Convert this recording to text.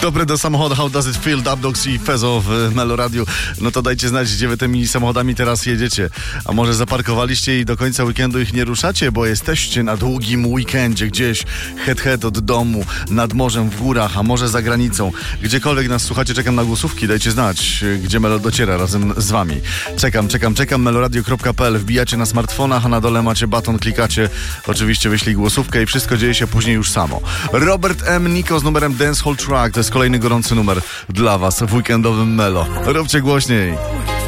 dobry do samochodu. How does it feel? Dubdogs i Fezo w Melo Radio. No to dajcie znać, gdzie wy tymi samochodami teraz jedziecie. A może zaparkowaliście i do końca weekendu ich nie ruszacie, bo jesteście na długim weekendzie gdzieś head od domu, nad morzem, w górach, a może za granicą. Gdziekolwiek nas słuchacie, czekam na głosówki. Dajcie znać, gdzie Melo dociera razem z wami. Czekam. meloradio.pl. Wbijacie na smartfonach, a na dole macie baton, klikacie. Oczywiście wyślij głosówkę i wszystko dzieje się później już samo. Robert M. Niko z numerem Dancehall Track. To jest kolejny gorący numer dla was w weekendowym Melo. Róbcie głośniej.